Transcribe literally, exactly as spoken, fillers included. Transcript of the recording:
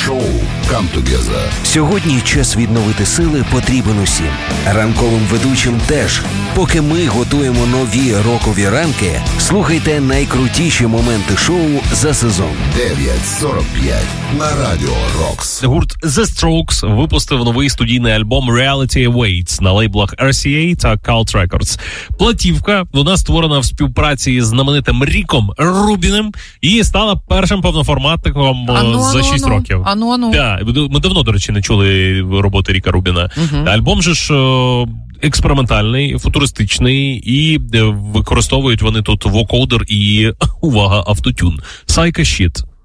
Шоу «Come Together». Сьогодні час відновити сили потрібен усім. Ранковим ведучим теж. Поки ми готуємо нові рокові ранки, слухайте найкрутіші моменти шоу за сезон. дев'ять сорок п'ять на Радіо Рокс. Гурт The Strokes випустив новий студійний альбом Reality Awaits на лейблах ар сі ей та Cult Records. Платівка, вона створена в співпраці з знаменитим Ріком Рубіним і стала першим повноформатником ану, за шість ану, років. Ану, ану. Да, ми давно, до речі, не чули роботи Ріка Рубіна. Угу. Альбом же ж експериментальний, футуристичний, і використовують вони тут вокодер і, увага, автотюн. Psycho Shit.